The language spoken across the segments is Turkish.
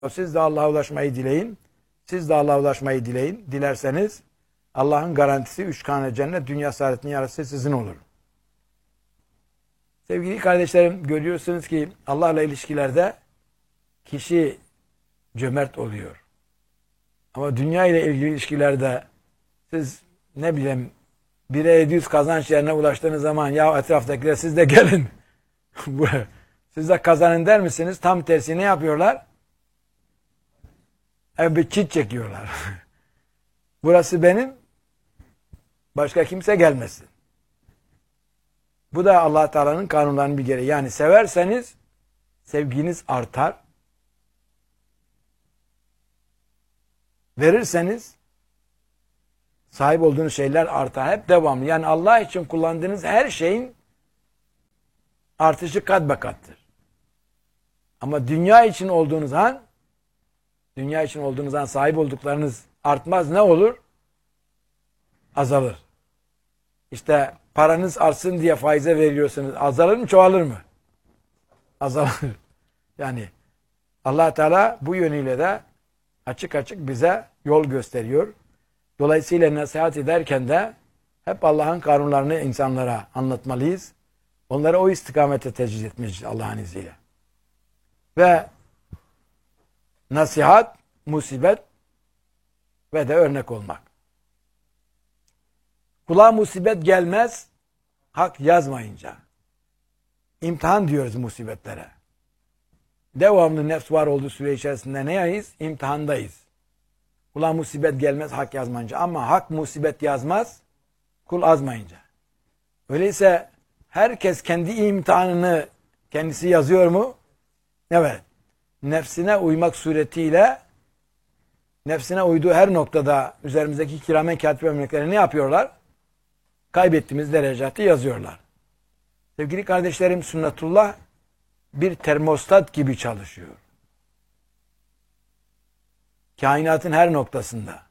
Siz de Allah'a ulaşmayı dileyin. Siz de Allah'a ulaşmayı dileyin. Dilerseniz Allah'ın garantisi 3 tane cennet, dünya saadetinin yarısı sizin olur. Sevgili kardeşlerim, görüyorsunuz ki Allah'la ilişkilerde kişi cömert oluyor. Ama dünya ile ilgili ilişkilerde siz ne bileyim 1'e 700 kazanç yerine ulaştığınız zaman ya etraftakiler siz de gelin. Siz de kazanın der misiniz? Tam tersi ne yapıyorlar? Bir çit çekiyorlar. Burası benim, başka kimse gelmesin. Bu da Allah Teala'nın kanunlarının bir gereği. Yani severseniz sevginiz artar. Verirseniz sahip olduğunuz şeyler artar. Hep devamlı. Yani Allah için kullandığınız her şeyin artışı kat be kattır. Ama dünya için olduğunuz an sahip olduklarınız artmaz. Ne olur? Azalır. İşte paranız artsın diye faize veriyorsunuz. Azalır mı, çoğalır mı? Azalır. Yani Allah Teala bu yönüyle de açık açık bize yol gösteriyor. Dolayısıyla nasihat ederken de hep Allah'ın kanunlarını insanlara anlatmalıyız. Onları o istikamete tecrid etmeliyiz Allah'ın izniyle. Ve nasihat, musibet ve de örnek olmak. Kulağa musibet gelmez, hak yazmayınca. İmtihan diyoruz musibetlere. Devamlı nefs var olduğu süre içerisinde neyiz? İmtihandayız. Kulağa musibet gelmez, hak yazmayınca. Ama hak musibet yazmaz, kul azmayınca. Öyleyse herkes kendi imtihanını kendisi yazıyor mu? Evet. Nefsine uymak suretiyle nefsine uyduğu her noktada üzerimizdeki kiramen katip melekleri ne yapıyorlar? Kaybettiğimiz derecatı yazıyorlar. Sevgili kardeşlerim, sünnetullah bir termostat gibi çalışıyor. Kainatın her noktasında.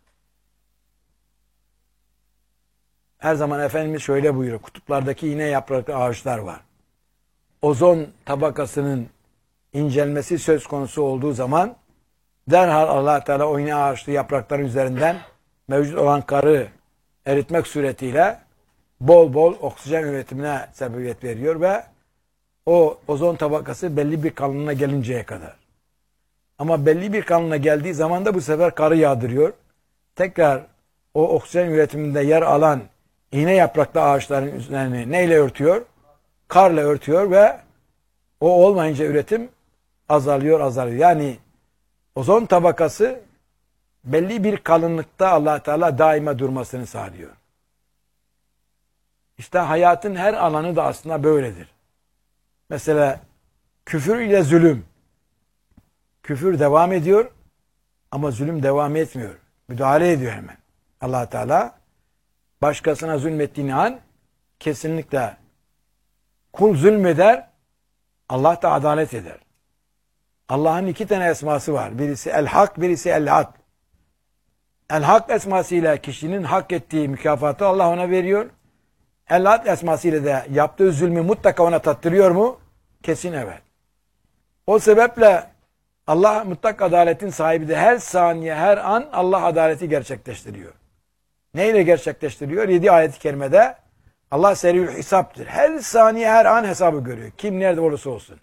Her zaman Efendimiz şöyle buyuruyor. Kutuplardaki iğne yapraklı ağaçlar var. Ozon tabakasının incelmesi söz konusu olduğu zaman derhal Allah Teala o iğne ağaçlı yaprakların üzerinden mevcut olan karı eritmek suretiyle bol bol oksijen üretimine sebebiyet veriyor ve o ozon tabakası belli bir kalınlığına gelinceye kadar. Ama belli bir kalınlığına geldiği zaman da bu sefer karı yağdırıyor. Tekrar o oksijen üretiminde yer alan iğne yapraklı ağaçların üzerine neyle örtüyor? Karla örtüyor ve o olmayınca üretim azalıyor. Yani ozon tabakası belli bir kalınlıkta Allah Teala daima durmasını sağlıyor. İşte hayatın her alanı da aslında böyledir. Mesela küfür ile zulüm. Küfür devam ediyor ama zulüm devam etmiyor. Müdahale ediyor hemen. Allah Teala başkasına zulmettiğini an kesinlikle kul zulmeder, Allah da adalet eder. Allah'ın 2 tane esması var. Birisi El-Hak, birisi El-Hak. El-Hak esmasıyla kişinin hak ettiği mükafatı Allah ona veriyor. El-Hak esmasıyla da yaptığı zulmü mutlaka ona tattırıyor mu? Kesin evet. O sebeple Allah mutlak adaletin sahibidir. Her saniye, her an Allah adaleti gerçekleştiriyor. Neyle gerçekleştiriyor? 7 ayet-i kerimede Allah seriül hesaptır. Her saniye, her an hesabı görüyor. Kim nerede olursa olsun.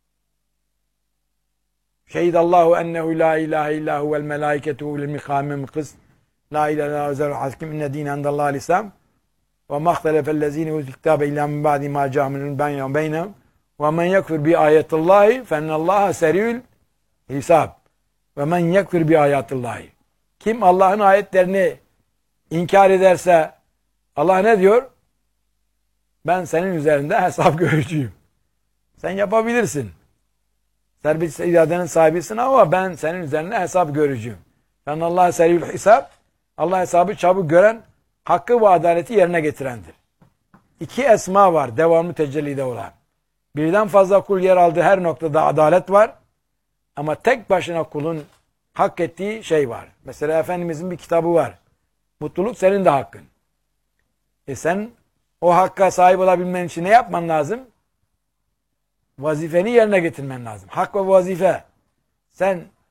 Şehidallahu ennehu la ilahe illahu vel melaiketu vel mikamim kıst. La ilahe illallah zerul hakim inne dine endallâhu l'islam. Ve mahtelefellezîne utul kitâbe illâ min ba'di mâ câminun beynehum. Ve men yekfir bi ayetillahi fennallâhe seriül hesab. Ve men yekfir bi ayetillahi. Kim Allah'ın ayetlerini inkar ederse Allah ne diyor? Ben senin üzerinde hesap görücüyüm. Sen yapabilirsin. Serbest iradenin sahibisin ama ben senin üzerinde hesap görücüyüm. Ben Allah seriyül hesap. Allah hesabı çabuk gören, hakkı ve adaleti yerine getirendir. 2 esma var devamlı tecellide olan. Birden fazla kul yer aldığı her noktada adalet var. Ama tek başına kulun hak ettiği şey var. Mesela Efendimizin bir kitabı var. Mutluluk senin de hakkın. Sen o hakka sahip olabilmen için ne yapman lazım? Vazifeni yerine getirmen lazım. Hak ve vazife. Sen